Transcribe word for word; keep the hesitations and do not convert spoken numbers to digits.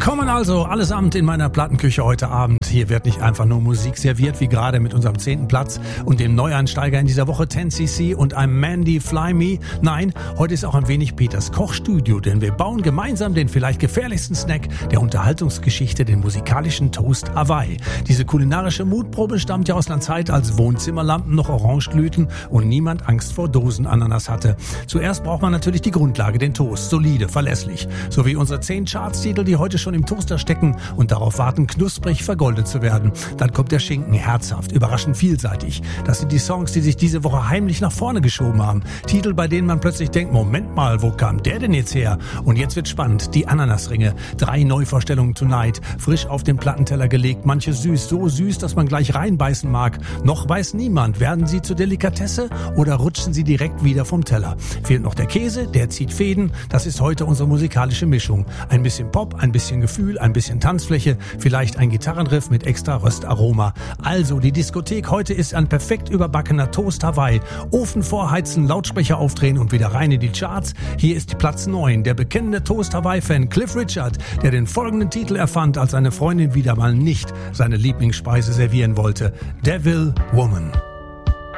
Willkommen also allesamt in meiner Plattenküche heute Abend. Hier wird nicht einfach nur Musik serviert, wie gerade mit unserem zehnten Platz und dem Neueinsteiger in dieser Woche ten C C und einem Mandy Fly Me. Nein, heute ist auch ein wenig Peters Kochstudio, denn wir bauen gemeinsam den vielleicht gefährlichsten Snack der Unterhaltungsgeschichte, den musikalischen Toast Hawaii. Diese kulinarische Mutprobe stammt ja aus einer Zeit, als Wohnzimmerlampen noch orange glühten und niemand Angst vor Dosenananas hatte. Zuerst braucht man natürlich die Grundlage, den Toast, solide, verlässlich, sowie unsere zehn Chartstitel, die heute schon im Toaster stecken und darauf warten, knusprig vergoldet zu werden. Dann kommt der Schinken, herzhaft, überraschend vielseitig. Das sind die Songs, die sich diese Woche heimlich nach vorne geschoben haben. Titel, bei denen man plötzlich denkt, Moment mal, wo kam der denn jetzt her? Und jetzt wird spannend, die Ananasringe. Drei Neuvorstellungen tonight, frisch auf den Plattenteller gelegt, manche süß, so süß, dass man gleich reinbeißen mag. Noch weiß niemand, werden sie zur Delikatesse oder rutschen sie direkt wieder vom Teller? Fehlt noch der Käse, der zieht Fäden. Das ist heute unsere musikalische Mischung. Ein bisschen Pop, ein bisschen Gefühl, ein bisschen Tanzfläche, vielleicht ein Gitarrenriff mit extra Röstaroma. Also, die Diskothek heute ist ein perfekt überbackener Toast Hawaii. Ofen vorheizen, Lautsprecher aufdrehen und wieder rein in die Charts. Hier ist Platz neun, der bekennende Toast Hawaii-Fan Cliff Richard, der den folgenden Titel erfand, als seine Freundin wieder mal nicht seine Lieblingsspeise servieren wollte. Devil Woman.